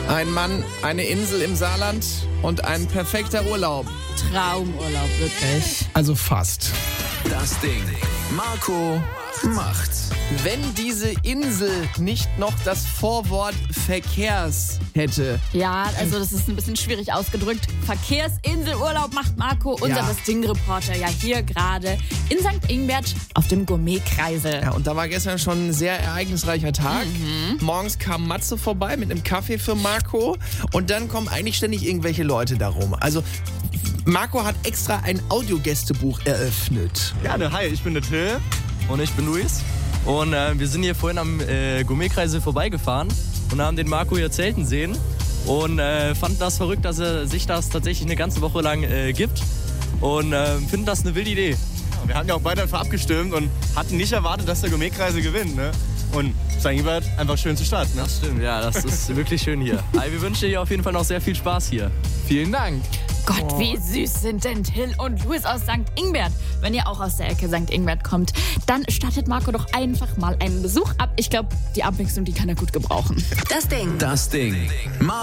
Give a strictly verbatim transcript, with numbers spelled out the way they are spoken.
Ein Mann, eine Insel im Saarland und ein perfekter Urlaub. Traumurlaub, wirklich. Also fast. Das Ding. Marco macht's. Wenn diese Insel nicht noch das Vorwort Verkehrs hätte. Ja, also das ist ein bisschen schwierig ausgedrückt. Verkehrsinselurlaub macht Marco, unser Ja. Das Ding-Reporter, ja hier gerade in Sankt Ingbert auf dem Gourmet-Kreisel. Ja, und da war gestern schon ein sehr ereignisreicher Tag. Mhm. Morgens kam Matze vorbei mit einem Kaffee für Marco und dann kommen eigentlich ständig irgendwelche Leute darum. Also Marco hat extra ein Audiogästebuch eröffnet. Ja, ne, hi, ich bin der Till. Und ich bin Luis. Und äh, wir sind hier vorhin am äh, Gourmet-Kreisel vorbeigefahren und haben den Marco hier zelten sehen. Und äh, fanden das verrückt, dass er sich das tatsächlich eine ganze Woche lang äh, gibt. Und äh, finden das eine wilde Idee. Ja, wir hatten ja auch beide einfach abgestimmt und hatten nicht erwartet, dass der Gourmet-Kreisel gewinnt. Ne? Und Sankt Ingbert einfach schön zu starten. Ne? Das stimmt, ja, das ist wirklich schön hier. Also wir wünschen dir auf jeden Fall noch sehr viel Spaß hier. Vielen Dank. Gott, wie süß sind denn Till und Louis aus Sankt Ingbert. Wenn ihr auch aus der Ecke Sankt Ingbert kommt, dann startet Marco doch einfach mal einen Besuch ab. Ich glaube, die Abwechslung, die kann er gut gebrauchen. Das Ding. Das Ding.